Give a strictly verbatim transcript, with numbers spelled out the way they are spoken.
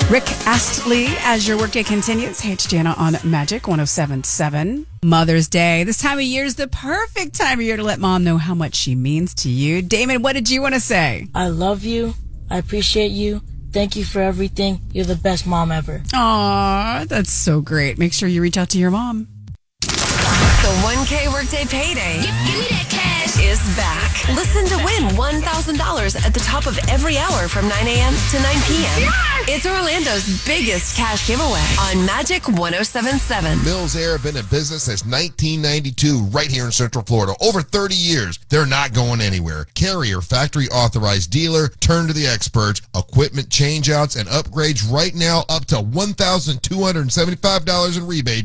Rick Astley, as your workday continues. Hey, it's Jana on Magic one oh seven point seven. Mother's Day. This time of year is the perfect time of year to let mom know how much she means to you. Damon, what did you want to say? I love you. I appreciate you. Thank you for everything. You're the best mom ever. Aw, that's so great. Make sure you reach out to your mom. The one K Workday Payday Give, give me that cash. is back. Listen to win one thousand dollars at the top of every hour from nine a.m. to nine p.m. Yes! It's Orlando's biggest cash giveaway on Magic one oh seven point seven. Mills Air have been in business since nineteen ninety-two right here in Central Florida. Over thirty years. They're not going anywhere. Carrier, factory authorized dealer, turn to the experts, equipment changeouts and upgrades right now up to one thousand two hundred seventy-five dollars in rebate.